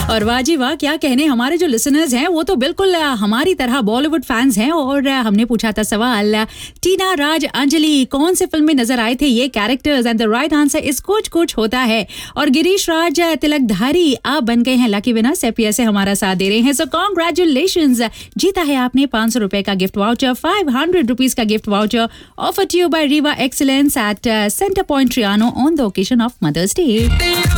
और वाह जी वाह, क्या कहने, हमारे जो लिसनर्स हैं वो तो बिल्कुल हमारी तरह बॉलीवुड फैंस हैं। और हमने पूछा था सवाल, टीना, राज, अंजलि कौन से फिल्म में नजर आए थे ये characters, and the right answer इस कुछ कुछ होता है। और गिरीश राज तिलकधारी आप बन गए हैं लकी विनर, सेपिया से हमारा साथ दे रहे हैं। सो कांग्रेचुलेशंस, जीता है आपने 500 रुपए का गिफ्ट वाउचर, 500 रुपीज का gift voucher offer to you bye Rewa excellence at centre point ट्रियानो on the occasion of mother's day.